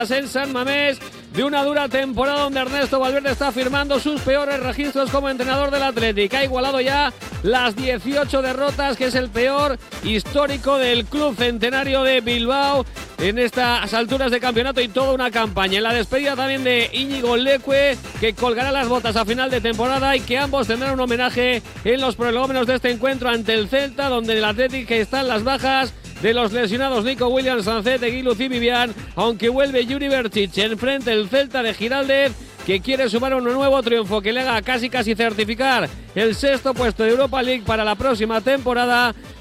en San Mamés, de una dura temporada donde Ernesto Valverde está firmando sus peores registros como entrenador del Athletic. Ha igualado ya las 18 derrotas, que es el peor histórico del club centenario de Bilbao en estas alturas de campeonato, y toda una campaña. En la despedida también de Íñigo Leque, que colgará las botas a final de temporada, y que ambos tendrán un homenaje en los prolegómenos de este encuentro ante el Celta, donde el Athletic están las bajas de los lesionados Nico Williams, Sancet, Eguiluz y Vivian, aunque vuelve Juri Berchic. Enfrente el Celta de Giraldez, que quiere sumar un nuevo triunfo que le haga casi certificar el 6º puesto de Europa League para la próxima temporada.